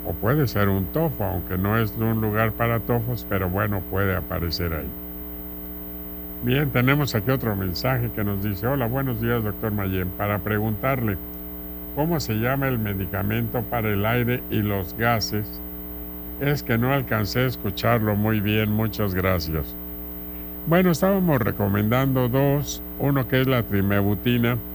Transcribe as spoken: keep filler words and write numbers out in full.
o puede ser un tofo, aunque no es un lugar para tofos, pero bueno, puede aparecer ahí. Bien, tenemos aquí otro mensaje que nos dice: hola, buenos días, doctor Mayén, para preguntarle, ¿cómo se llama el medicamento para el aire y los gases? Es que no alcancé a escucharlo muy bien, muchas gracias. Bueno, estábamos recomendando dos, uno que es la trimebutina,